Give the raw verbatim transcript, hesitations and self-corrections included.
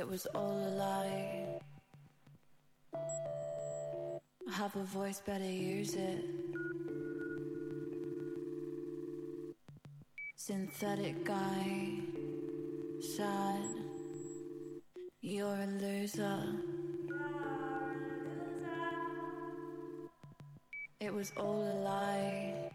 It was all a lie. I have a voice, better use it. Synthetic guy, sad. You're a loser. It was all a lie.